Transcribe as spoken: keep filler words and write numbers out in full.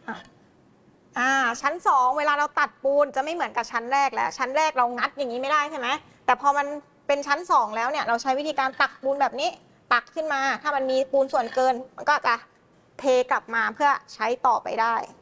อ่าชั้นสองเวลาเราตัดปูนจะไม่เหมือนกับชั้นแรกแล้วชั้นแรกเรางัดอย่างนี้ไม่ได้ใช่ไหมแต่พอมันเป็นชั้นสองแล้วเนี่ยเราใช้วิธีการตักปูนแบบนี้ตักขึ้นมาถ้ามันมีปูนส่วนเกินมันก็จะเทกลับมาเพื่อใช้ต่อไปได้